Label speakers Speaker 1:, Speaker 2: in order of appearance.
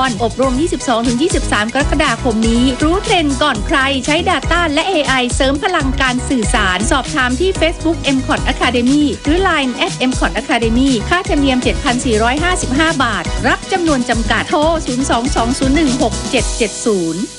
Speaker 1: รอบรม 22-23 กรกฎาคมนี้รู้เทรนด์ก่อนใครใช้ Data และ AI เสริมพลังการสื่อสารสอบถามที่ Facebook MCOT Academy หรือ Line @MCOT Academy ค่าธรรมเนียม 7,455 บาทรับจำนวนจำกัดโทร 022016770